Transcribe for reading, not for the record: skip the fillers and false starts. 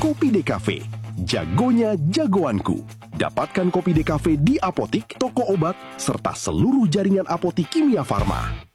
Kopi DKV. Jagonya jagoanku. Dapatkan Kopi DKV di apotik, toko obat, serta seluruh jaringan apotik Kimia Farma.